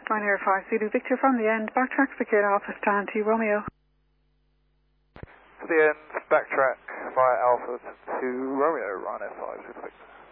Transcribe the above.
Ryanair 5 Zulu Victor from the end, backtrack Victor Alpha stand to Romeo. To the end, backtrack via Alpha to Romeo, Ryanair 5 Zulu Victor.